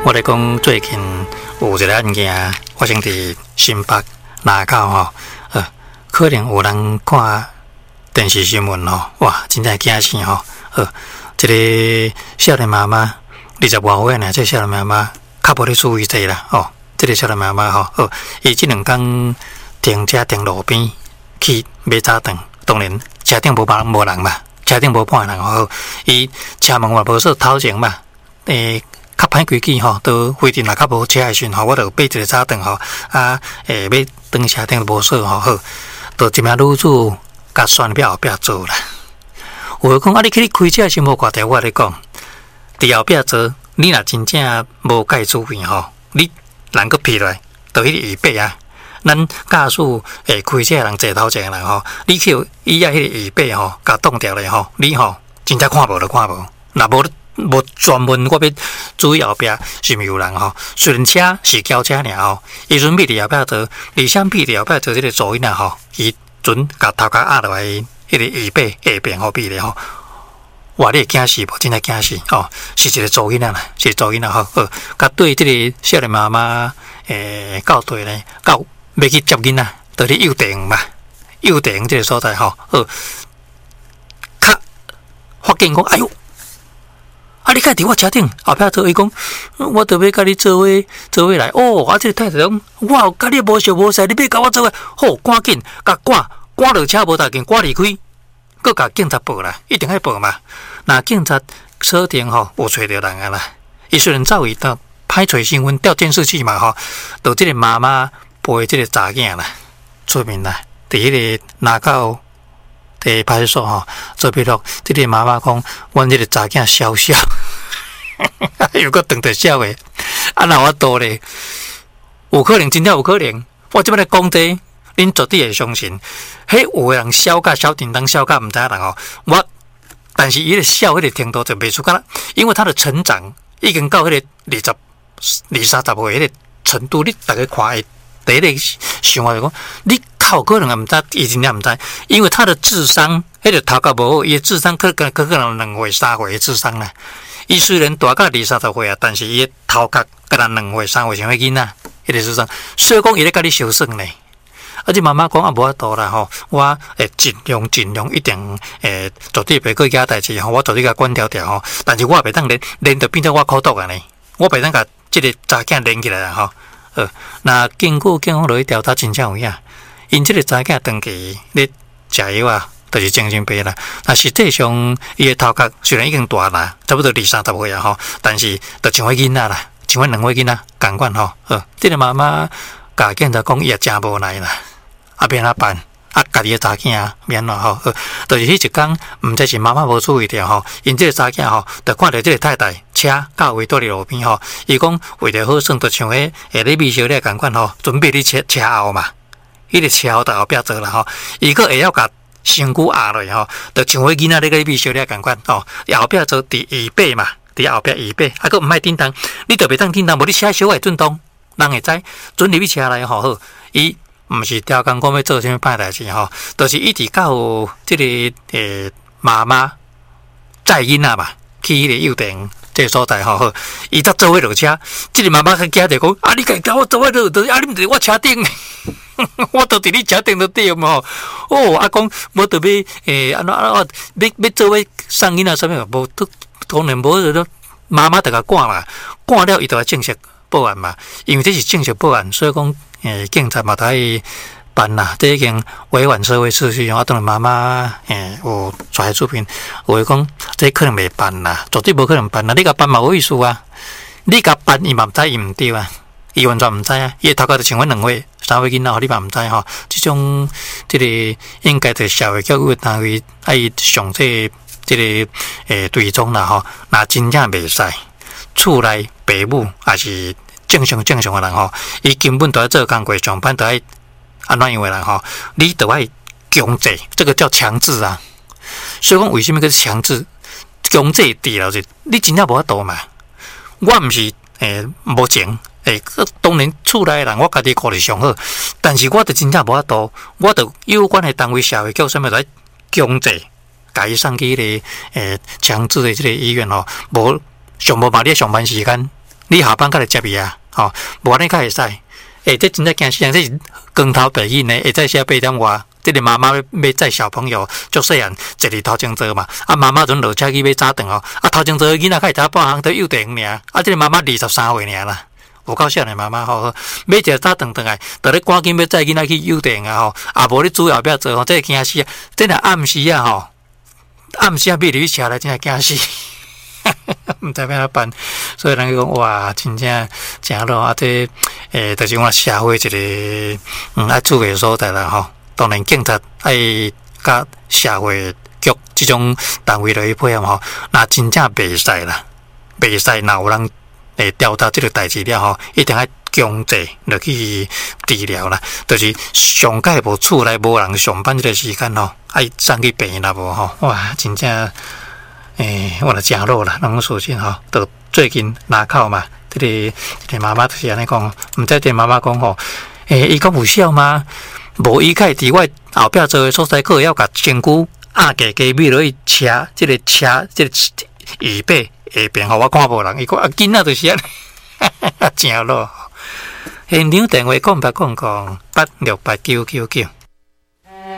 我咧讲最近有一个案件发生伫新北南口吼，可能有人看电视新闻吼，哇，真正惊死吼，一个少年妈妈20多岁呢，这少年妈妈较无咧注意这啦，这个少年妈妈吼，伊这2天停车停路边去买早顿，当然车顶无人嘛，车顶无半人吼，伊车门也无锁，头前嘛，较歹规矩吼，都规定若较无车的时候，我就买一个早顿吼，要登车顶无锁吼，好，就一名女子甲选票后壁做啦。有讲你去你开车时无挂条，我咧讲，伫后壁做，你若真正无介注意吼，你人个劈落来，就迄个椅背啊。咱驾驶开车人坐头前人吼，你去伊迄个椅背吼，甲挡掉咧吼，你吼真正看无就看无，若无专门我要注意后壁是毋是有人吼？虽然车是轿车尔吼，伊准备伫后壁坐，而且比伫后壁坐即个座椅啊吼，伊准甲头壳压落来，迄个椅背下边后壁咧吼，哇！你会惊死无？真正惊死吼！是一个座椅啦，是座椅啦吼。甲对即个少年妈妈到对咧，到要去接囡仔，就伫幼稚园嘛，幼稚园即个所在吼，较发现讲，哎哟！你敢伫我车顶后壁做？伊讲，我特别甲你做伙来。这个太太讲，我甲你无熟无识，你要甲我做伙，好，赶紧甲赶落车无大紧，赶离开，搁甲警察报啦，一定要报嘛。那警察锁定吼，有找着人啊啦。伊虽然走伊到歹找身份，调监视器嘛吼，就即个妈妈陪即个查囝啦，出面啦，伫迄个南口派出所吼做笔录，即个妈妈讲，阮即个查囝笑笑，又搁长着笑诶，哪有多咧？有可能，真正有可能。我即摆咧讲这，恁绝对会相信。迄有诶人笑甲小叮当笑甲毋知影人吼，但是伊咧笑迄个程度就袂出甲啦，因为他的成长已经到迄个20、30岁迄个程度，你大家看会第一个想法就讲，你靠可能也毋知，伊真正毋知，因为他的智商，迄个头壳无好，伊的智商可能2岁3岁的智商啦。伊虽然大到20、30岁啊，但是伊的头壳可能2岁3岁像个囡仔，迄个智商，所以讲伊咧甲你相算呢。这妈妈讲无法度啦吼，我尽量一定绝对袂过遐代志吼，我绝对甲管条条吼，但是我袂当连着变做我苦毒啊呢，我袂当甲即个查囝连起来啦吼。那经过警方落去调查，真正有影，因即个查囝长期咧食药啊，就是精神病啦。那实际上伊的头壳虽然已经大啦，差不多20、30岁啊吼，但是就像个囡仔啦，像阮2岁囡仔共款吼。即个妈妈甲警察讲，伊也真无奈啦。要安怎办？家己的查囝免怎吼？就是迄一天，毋知是妈妈无注意着吼，因这个查囝吼，就看到这个太太车到位倒伫路边吼，伊讲为着好耍，就像咧咧米小咧共款吼，准备伫车后嘛，迄个车后在后壁坐啦吼，伊个会晓甲身躯压落吼，就像迄囡仔咧个米小咧共款吼，后壁坐伫椅背嘛，伫后壁椅背，个毋爱叮当，你着袂当叮当，无你车小会震动，人会知准入去车内吼好，伊。毋是调工讲要做啥物歹代志吼，就是一直到即个妈妈载囡仔嘛，去迄个幼稚园这个所在吼，伊才做伙落车。即个妈妈去惊着讲，你甲我做伙落，你毋伫我车顶，我都伫你车顶都对嘛吼。讲无特别安怎要做伙送囡仔啥物无，当然无就妈妈就甲赶嘛，赶了伊就要正式报案嘛，因为这是正式报案，所以讲。警察嘛，可以办啦，这已经违反社会秩序。当然妈妈有出来出面，有会讲这可能袂办啦，绝对无可能办啦。你甲办嘛有意思啊，你甲办伊嘛毋知伊毋对啊，伊完全毋知啊。伊头壳就像阮2岁、3岁囡仔，你嘛毋知吼。这种个应该在社会教育单位爱上这个对中啦吼。那真正袂使，厝内爸母也是。正常的人吼，伊根本都要做工过上班，都要安怎样的人吼，你都要强制，这个叫强制啊。所以讲为什么叫强制？强制治疗是，你真正无法度嘛。我毋是无情当然厝内的人我家己顾得上好，但是我就真正无法度，我就有关的单位社会叫什么来强制，甲伊送去强制的这个医院吼，无上无嘛，你上班时间。 你下班才来接伊啊，吼，无安尼较会使。这真正惊死人，这是光头白囡呢，会再写8点外。这个妈妈要载小朋友，足细汉坐伫头前座嘛，妈妈阵落车去买早顿哦，头前座的囡仔较会打半项，都幼稚园尔，这个妈妈23岁尔啦，有够少年妈妈吼，买一个早顿顿来，就咧赶紧要载囡仔去幼稚园啊吼，无你主要不要做吼，这惊死啊！这若暗时啊吼，暗时啊逼入去车来，真系惊死。毋知要怎办，所以人讲哇，真正正咯啊！这就是我社会一个爱注意的所在啦吼。当然，警察爱甲社会局这种单位来去配合吼，那真正袂使啦，袂使。若有人会调查这个代志了吼，一定爱强制落去治疗啦。就是上届无厝内无人上班这个时间吼，爱送去病院啦无吼，哇，真正。我就真落啦，拢属实吼。就最近拿口嘛，这个妈妈就是安尼讲，毋知这妈妈讲吼，伊讲有效吗？无伊开伫我后壁做诶所在，佫要甲身躯压低低米落去车，这个椅背下边吼，我看无人，伊讲囡仔就是安尼，真落。现场电话讲8689999。